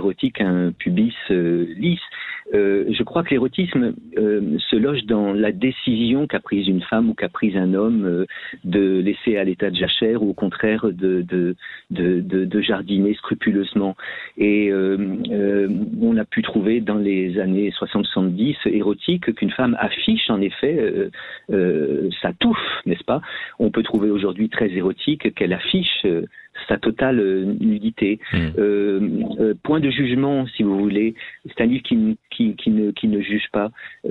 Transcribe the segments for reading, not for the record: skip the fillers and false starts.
érotique un pubis lisse. Je crois que l'érotisme se loge dans la décision qu'a prise une femme ou qu'a prise un homme de laisser à l'état de jachère ou au contraire de jardiner scrupuleusement. Et on a pu trouver dans les années 60-70 érotique qu'une femme affiche en effet sa touffe, n'est-ce pas? On peut trouver aujourd'hui très érotique qu'elle affiche sa totale nudité. Point de jugement, si vous voulez. C'est un livre qui ne juge pas.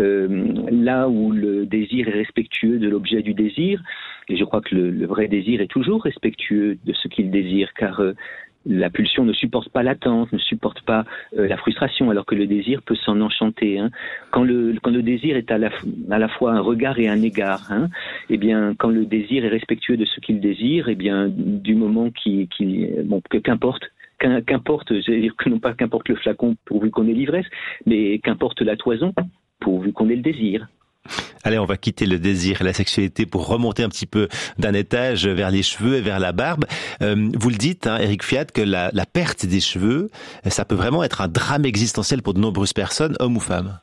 Là où le désir est respectueux de l'objet du désir, et je crois que le vrai désir est toujours respectueux de ce qu'il désire, car la pulsion ne supporte pas l'attente, ne supporte pas la frustration, alors que le désir peut s'en enchanter. Quand le désir est à la fois un regard et un égard, eh bien, quand le désir est respectueux de ce qu'il désire, eh bien, du moment qu'importe, j'allais dire que non pas qu'importe le flacon pourvu qu'on ait l'ivresse, mais qu'importe la toison pourvu qu'on ait le désir. Allez, on va quitter le désir et la sexualité pour remonter un petit peu d'un étage vers les cheveux et vers la barbe. Vous le dites, Éric Fiat, que la perte des cheveux, ça peut vraiment être un drame existentiel pour de nombreuses personnes, hommes ou femmes.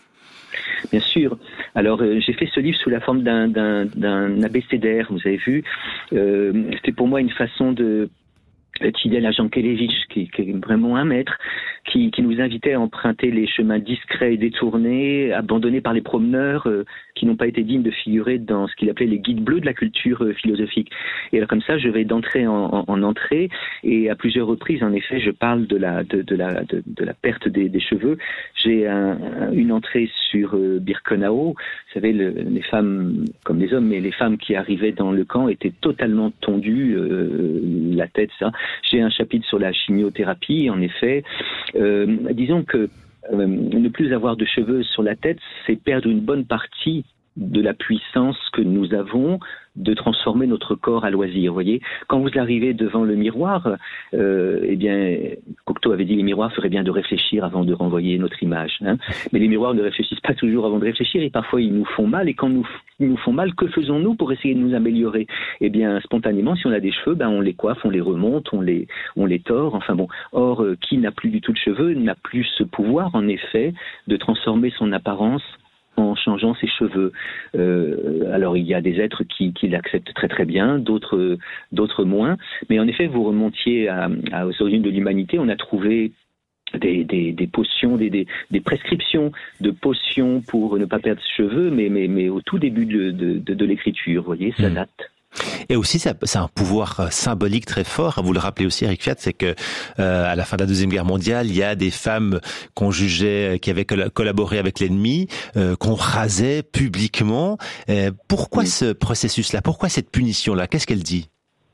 Bien sûr. Alors, j'ai fait ce livre sous la forme d'un abécédaire, vous avez vu. C'était pour moi une façon de être fidèle à Jean Kelevitch, qui est vraiment un maître, qui nous invitait à emprunter les chemins discrets et détournés, abandonnés par les promeneurs, qui n'ont pas été dignes de figurer dans ce qu'il appelait les guides bleus de la culture philosophique. Et alors comme ça, je vais d'entrée en entrée, et à plusieurs reprises, en effet, je parle de la perte des cheveux. J'ai une entrée sur Birkenau. Vous savez, les femmes, comme les hommes, mais les femmes qui arrivaient dans le camp étaient totalement tondues, la tête, ça. J'ai un chapitre sur la chimiothérapie, en effet. Disons que ne plus avoir de cheveux sur la tête, c'est perdre une bonne partie de la puissance que nous avons de transformer notre corps à loisir. Vous voyez, quand vous arrivez devant le miroir, eh bien, Cocteau avait dit les miroirs feraient bien de réfléchir avant de renvoyer notre image. Mais les miroirs ne réfléchissent pas toujours avant de réfléchir et parfois ils nous font mal. Et quand ils nous font mal, que faisons-nous pour essayer de nous améliorer? Eh bien, spontanément, si on a des cheveux, on les coiffe, on les remonte, on les tord. Enfin bon. Or, qui n'a plus du tout de cheveux n'a plus ce pouvoir, en effet, de transformer son apparence en changeant ses cheveux. Alors il y a des êtres qui l'acceptent très très bien, d'autres moins. Mais en effet, vous remontiez aux origines de l'humanité, on a trouvé des potions, des prescriptions de potions pour ne pas perdre ses cheveux, mais au tout début de l'écriture, vous voyez, ça date. Et aussi, c'est un pouvoir symbolique très fort. Vous le rappelez aussi, Éric Fiat, c'est que à la fin de la Deuxième Guerre mondiale, il y a des femmes qu'on jugeait qui avaient collaboré avec l'ennemi, qu'on rasait publiquement. Pourquoi ce processus-là? Pourquoi cette punition-là? Qu'est-ce qu'elle dit?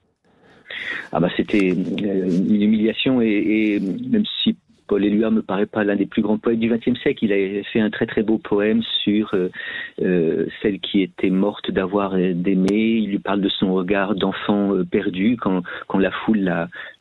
C'était une humiliation et même si Paul Éluard me paraît pas l'un des plus grands poètes du XXe siècle. Il a fait un très très beau poème sur celle qui était morte d'avoir d'aimer. Il lui parle de son regard d'enfant perdu quand la foule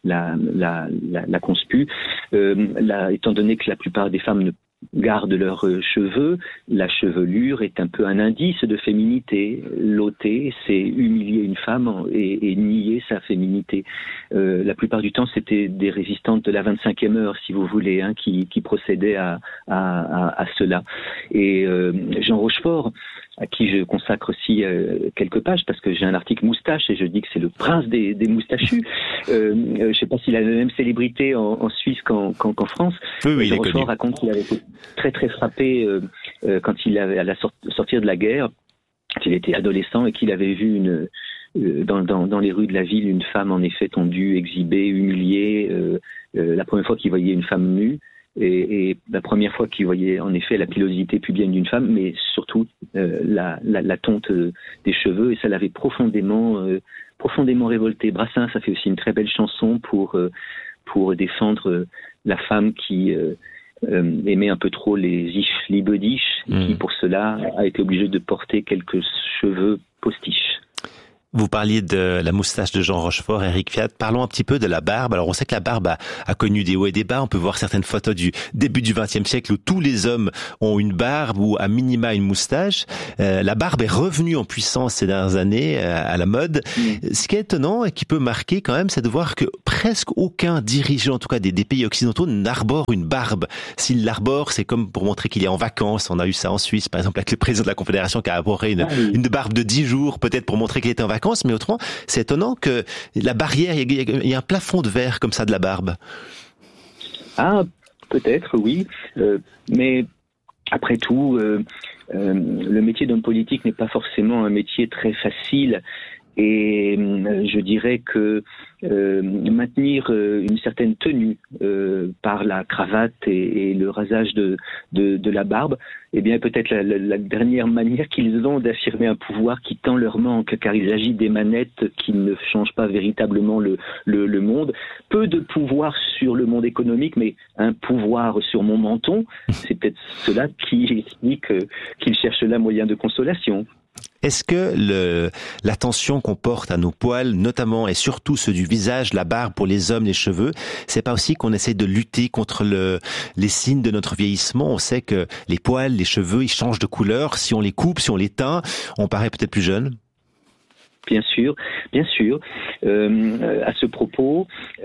l'a conspue. Étant donné que la plupart des femmes ne gardent leurs cheveux, la chevelure est un peu un indice de féminité. L'ôter, c'est humilier une femme et nier sa féminité. La plupart du temps, c'était des résistantes de la 25e heure, si vous voulez, qui procédaient à cela. Et Jean Rochefort, à qui je consacre aussi quelques pages, parce que j'ai un article moustache et je dis que c'est le prince des moustachus. Je ne sais pas s'il a la même célébrité en Suisse qu'en France. Oui, Jean Rochefort raconte qu'il avait été très très frappé quand il avait à sortir de la guerre, qu'il était adolescent et qu'il avait vu dans les rues de la ville une femme en effet tondue, exhibée, humiliée. La première fois qu'il voyait une femme nue. Et la première fois qu'il voyait en effet la pilosité pubienne d'une femme, mais surtout la tonte des cheveux, et ça l'avait profondément révolté. Brassens a fait aussi une très belle chanson pour défendre la femme qui aimait un peu trop les ich liebedich, qui pour cela a été obligée de porter quelques cheveux postiches. Vous parliez de la moustache de Jean Rochefort, Éric Fiat. Parlons un petit peu de la barbe. Alors, on sait que la barbe a connu des hauts et des bas. On peut voir certaines photos du début du XXe siècle où tous les hommes ont une barbe ou à minima une moustache. La barbe est revenue en puissance ces dernières années à la mode. Ce qui est étonnant et qui peut marquer quand même, c'est de voir que presque aucun dirigeant, en tout cas des pays occidentaux, n'arbore une barbe. S'il l'arbore, c'est comme pour montrer qu'il est en vacances. On a eu ça en Suisse, par exemple, avec le président de la Confédération qui a arboré une barbe de 10 jours, peut-être pour montrer qu'il était en vacances. Mais autrement, c'est étonnant que la barrière, il y a un plafond de verre comme ça de la barbe. Ah, peut-être, oui. Mais après tout, le métier d'homme politique n'est pas forcément un métier très facile. Et je dirais que maintenir une certaine tenue par la cravate et le rasage de la barbe, eh bien peut-être la dernière manière qu'ils ont d'affirmer un pouvoir qui tant leur manque, car il s'agit des manettes qui ne changent pas véritablement le monde. Peu de pouvoir sur le monde économique, mais un pouvoir sur mon menton, c'est peut-être cela qui explique qu'ils cherchent là moyen de consolation. Est-ce que l'attention qu'on porte à nos poils, notamment et surtout ceux du visage, la barbe pour les hommes, les cheveux, c'est pas aussi qu'on essaie de lutter contre les signes de notre vieillissement? On sait que les poils, les cheveux, ils changent de couleur. Si on les coupe, si on les teint, on paraît peut-être plus jeune. Bien sûr, bien sûr. À ce propos,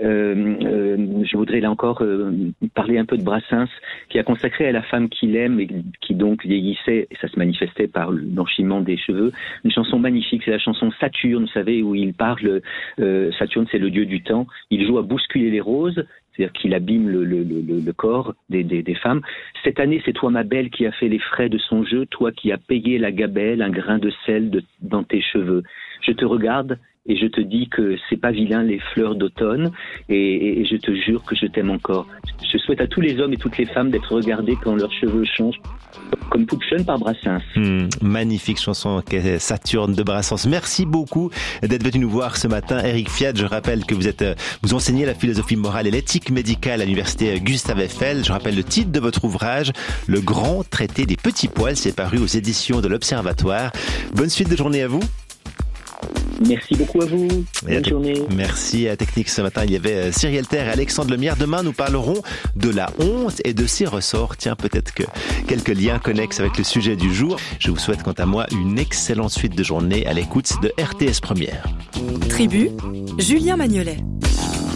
je voudrais là encore parler un peu de Brassens, qui a consacré à la femme qu'il aime et qui donc vieillissait, et ça se manifestait par le blanchiment des cheveux, une chanson magnifique, c'est la chanson Saturne, vous savez, où il parle, Saturne c'est le dieu du temps, il joue à bousculer les roses, c'est-à-dire qu'il abîme le corps des femmes. Cette année, c'est toi, ma belle, qui a fait les frais de son jeu, toi qui as payé la gabelle, un grain de sel dans tes cheveux. Je te regarde et je te dis que c'est pas vilain les fleurs d'automne et je te jure que je t'aime encore. Je souhaite à tous les hommes et toutes les femmes d'être regardés quand leurs cheveux changent, comme Pupschen par Brassens. Magnifique chanson, Saturne de Brassens. Merci beaucoup d'être venu nous voir ce matin, Éric Fiat. Je rappelle que vous enseignez la philosophie morale et l'éthique médicale à l'université Gustave Eiffel. Je rappelle le titre de votre ouvrage, Le Grand Traité des petits poils. C'est paru aux éditions de l'Observatoire. Bonne suite de journée à vous. Merci beaucoup à vous. Bonne journée. Merci à Technique. Ce matin, il y avait Cyrielle Terre et Alexandre Lemierre. Demain, nous parlerons de la honte et de ses ressorts. Tiens, peut-être que quelques liens connexes avec le sujet du jour. Je vous souhaite, quant à moi, une excellente suite de journée à l'écoute de RTS Première. Tribu, Julien Magnolet.